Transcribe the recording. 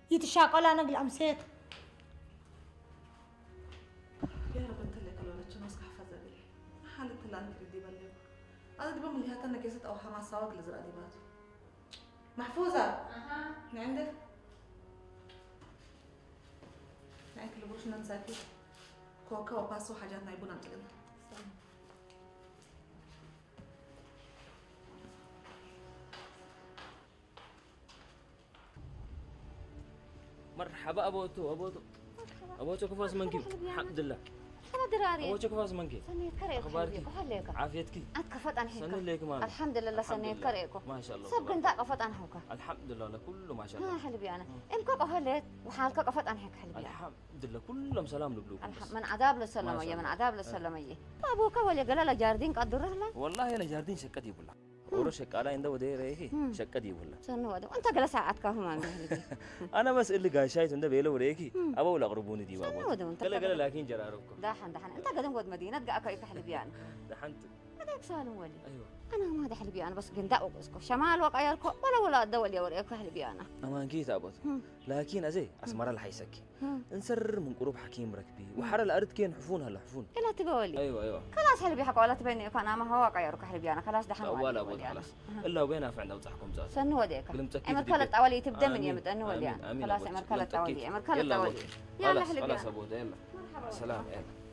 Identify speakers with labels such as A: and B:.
A: يتشاقل أنا قل أمسيت
B: يا رب انت اللي قالوا لك نسخ حفظة بي حالة اللي أنا كردي بلغ أنا دي بملي هاتنا كيست أو حماس سواق لزرق دي باتو محفوظة أها عندك؟ يعني كل بروش ننساكي كوكا وباسو حاجاتنا يبون عندنا
C: مرحبا أبوتو كيف اسمك؟ الحمد لله
D: أنا دراري
C: أبوتو كيف اسمك؟
D: سنيت كريك
C: أخبارك؟
D: وهليك
C: عافيتك؟
D: أنت كفت عن
C: سني ليك ماما
D: الحمد لله سنيت كريكو
C: ما شاء الله
D: سبق انت قفت عن حوكا
C: الحمد لله كله ما شاء الله
D: ها حلبي أنا إمك قهلت وحالك قفت عن حك حلبي
C: الحمد لله كلهم سلام لبلوك
D: من عذاب للسلامية من عذاب للسلامية أبوك ولا قال لا جاردين قدر له
C: والله أنا جاردين شكتي بلا ورا شكالة عنده وديره هي شكتي بلا
D: سنو هذا وأنت قال ساعتك هم
C: أنا بس اللي قاعد شايف عنده بيله وريكي أبغى ولا قربوني دي بابا قال لكن جرارك
D: دحن أنت قدم قد مدينة قاك حلبي أنا
C: دحنت
D: هذاك سالم ولي
C: أيوه
D: أنا ما حلبي أنا بس قنداء وقسكو شمال وقيالكو ولا الدول يا وريك حلبي أنا
C: أما جيت أبوت لكن أزي أسمر الله حيسكي انسر من قروب حكيم ركبي وحر الأرض كين حفون هلا حفون
D: إلا تقولي
C: أيوه
D: خلاص حلبي حكوا ولا تبيني كان ما هو قيالك حلبي أنا خلاص دحن
C: ولا أبوت خلاص إلا وبينا في عند وضحكم زاد
D: سنو وديك أمر كلت أولي تبدأ من يمد أنو ولي خلاص أمر كلت أولي
C: يلا حلبي خلاص أبوت يلا سلام يلا